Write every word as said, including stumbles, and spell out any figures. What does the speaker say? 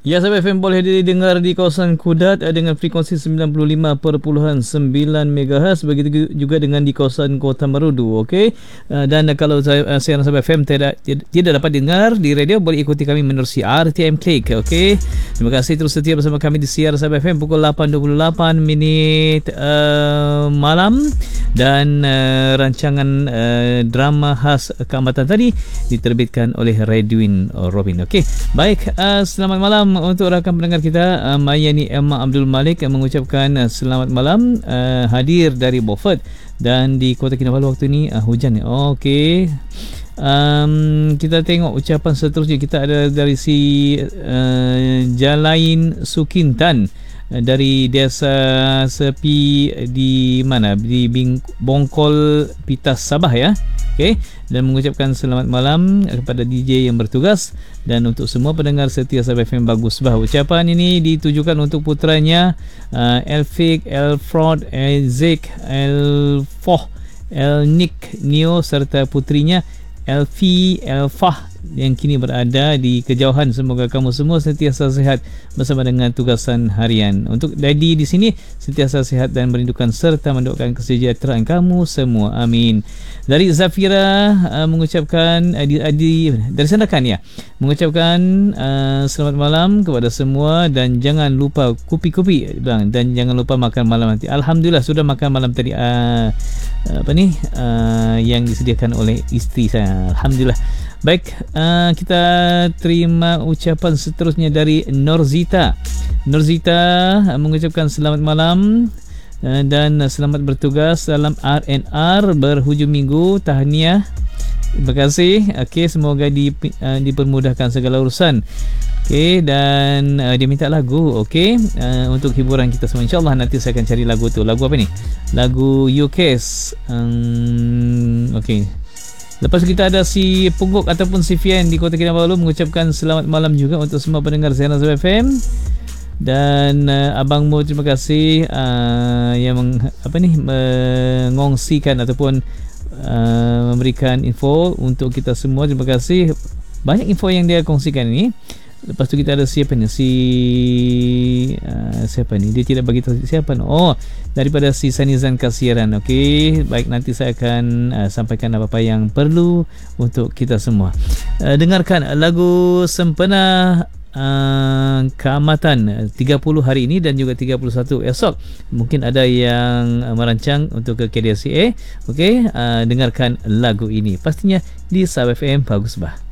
Ya, sahabat F M boleh didengar di kawasan Kudat dengan frekuensi sembilan puluh lima perpuluhan sembilan megahertz, begitu juga dengan di kawasan Kota Marudu. Okey. Dan kalau saya siaran sahabat F M tidak tidak dapat dengar di radio, boleh ikuti kami menerusi R T M Click. Okey. Terima kasih terus setia bersama kami di siaran sahabat F M pukul lapan dua puluh lapan minit uh, malam, dan uh, rancangan uh, drama khas keamatan tadi diterbitkan oleh Redwin Robin. Okey. Baik, uh, selamat malam untuk rakan pendengar kita. uh, Mayani Emma Abdul Malik yang mengucapkan uh, selamat malam, uh, hadir dari Beaufort, dan di Kota Kinabalu waktu ni uh, hujan. Okey. Um, kita tengok ucapan seterusnya. Kita ada dari si uh, Jalain Sukintan uh, dari Desa Sepi di mana? Di Bing- Bongkol Pitas Sabah ya. Okey, dan mengucapkan selamat malam kepada D J yang bertugas dan untuk semua pendengar setia sahabat F M Bagus Bah. Ucapan ini ditujukan untuk putranya uh, Elfik, Elfrod, Elzik, Elfoh, Elnik, Neo serta putrinya Elfi, Elfah yang kini berada di kejauhan. Semoga kamu semua sentiasa sihat bersama dengan tugasan harian. Untuk Daddy di sini sentiasa sihat dan merindukan serta mendoakan kesejahteraan kamu semua. Amin. Dari Zafira uh, mengucapkan uh, di, uh, di, dari Sandakan ya, mengucapkan uh, selamat malam kepada semua dan jangan lupa kupi-kupi bang, dan jangan lupa makan malam nanti. Alhamdulillah sudah makan malam tadi, uh, apa ni uh, yang disediakan oleh isteri saya. Alhamdulillah. Baik, uh, kita terima ucapan seterusnya dari Norzita. Norzita uh, mengucapkan selamat malam uh, dan uh, selamat bertugas dalam R and R berhujung minggu. Tahniah. Terima kasih. Okey, semoga di, uh, dipermudahkan segala urusan. Okey, dan uh, dia minta lagu. Okey, uh, untuk hiburan kita semua. InsyaAllah nanti saya akan cari lagu tu. Lagu apa ni? Lagu U K S. Um, Okey. Lepas kita ada si Pungguk ataupun si Fian di Kota Kinabalu mengucapkan selamat malam juga untuk semua pendengar siaran Zab F M. Dan uh, Abang Mo, terima kasih uh, yang meng, apa ni mengongsikan ataupun uh, memberikan info untuk kita semua. Terima kasih. Banyak info yang dia kongsikan ini. Lepas tu kita ada siapa ni? Si uh, siapa ni? Dia tidak bagi tahu siapa. Oh, daripada si Sanizan Kasiran. Okey, baik, nanti saya akan uh, sampaikan apa-apa yang perlu untuk kita semua. Uh, dengarkan lagu Sempena uh, Keamatan tiga puluh hari ini dan juga tiga puluh satu esok. Mungkin ada yang uh, merancang untuk ke K D S C A. Okey, uh, dengarkan lagu ini. Pastinya di Sab F M Bagus Bah.